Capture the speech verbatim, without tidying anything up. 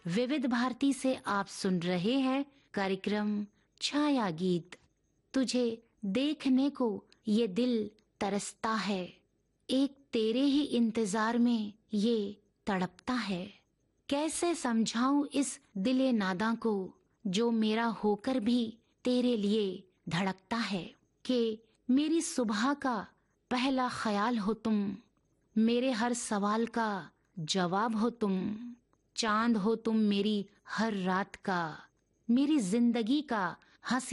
विविध भारती से आप सुन रहे हैं कार्यक्रम छाया गीत। तुझे देखने को ये दिल तरसता है, एक तेरे ही इंतजार में ये तड़पता है। कैसे समझाऊं इस दिले नादा को जो मेरा होकर भी तेरे लिए धड़कता है, कि मेरी सुबह का पहला ख्याल हो तुम, मेरे हर सवाल का जवाब हो तुम, चांद हो तुम मेरी हर रात का, मेरी जिंदगी का हंसी